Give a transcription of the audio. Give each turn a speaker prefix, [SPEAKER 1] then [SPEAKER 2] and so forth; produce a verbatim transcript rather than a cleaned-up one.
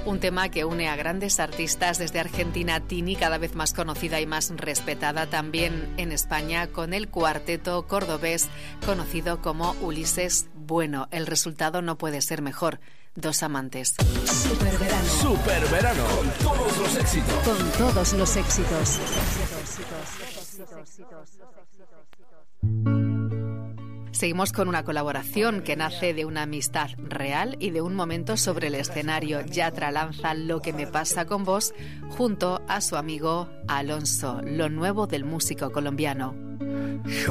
[SPEAKER 1] Un tema que une a grandes artistas desde Argentina, Tini, cada vez más conocida y más respetada también en España, con el cuarteto cordobés conocido como Ulises Bueno. El resultado no puede ser mejor. Dos amantes.
[SPEAKER 2] Superverano.
[SPEAKER 3] Superverano. Con todos los éxitos.
[SPEAKER 2] Con todos los éxitos.
[SPEAKER 1] Seguimos con una colaboración que nace de una amistad real y de un momento sobre el escenario. Yatra lanza Lo que me pasa con vos junto a su amigo Alonso, lo nuevo del músico colombiano.